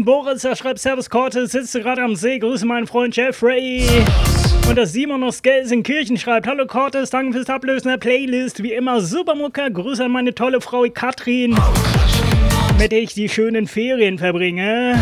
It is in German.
Boris, der schreibt Servus Cortes, sitzt gerade am See, grüße meinen Freund Jeffrey. Und der Simon aus Gelsenkirchen schreibt, hallo Cortes, danke fürs Ablösen der Playlist, wie immer super Mucker, Grüße an meine tolle Frau Katrin, mit der ich die schönen Ferien verbringe.